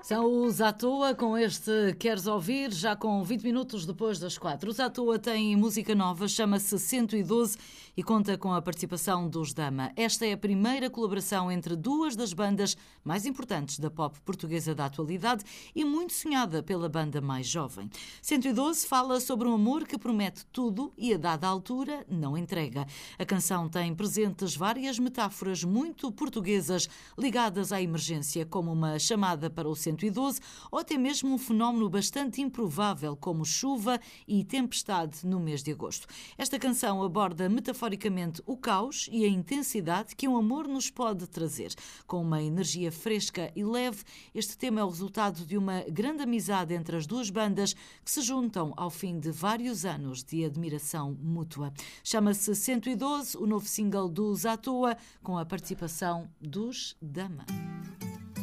São os À Toa com este Queres Ouvir, já com 20 minutos depois das 4. Os À Toa têm música nova, chama-se 112 e conta com a participação dos Dama. Esta é a primeira colaboração entre duas das bandas mais importantes da pop portuguesa da atualidade e muito sonhada pela banda mais jovem. 112 fala sobre um amor que promete tudo e a dada altura não entrega. A canção tem presentes várias metáforas muito portuguesas ligadas à emergência, como uma chamada para o 112 ou até mesmo um fenómeno bastante improvável como chuva e tempestade no mês de agosto. Esta canção aborda metaforicamente o caos e a intensidade que um amor nos pode trazer. Com uma energia fresca e leve, este tema é o resultado de uma grande amizade entre as duas bandas que se juntam ao fim de vários anos de admiração mútua. Chama-se 112, o novo single dos À Toa, com a participação dos Dama.